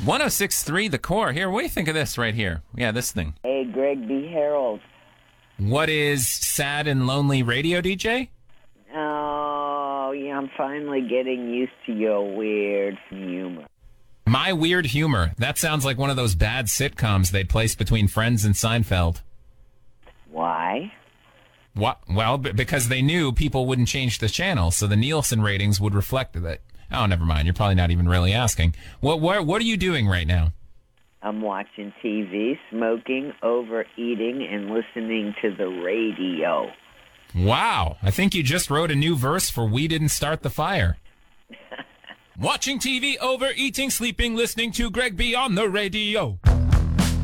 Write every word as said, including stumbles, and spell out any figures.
one oh six point three The Core. Here, what do you think of this right here? Yeah, this thing. Hey, Greg B. Harold. What is sad and lonely radio, D J? Oh, yeah, I'm finally getting used to your weird humor. My weird humor. That sounds like one of those bad sitcoms they'd place between Friends and Seinfeld. Why? What? Well, b- because they knew people wouldn't change the channel, so the Nielsen ratings would reflect that. Oh, never mind. You're probably not even really asking. What? What? What are you doing right now? I'm watching T V, smoking, overeating, and listening to the radio. Wow. I think you just wrote a new verse for We Didn't Start the Fire. Watching T V, overeating, sleeping, listening to Greg B on the radio.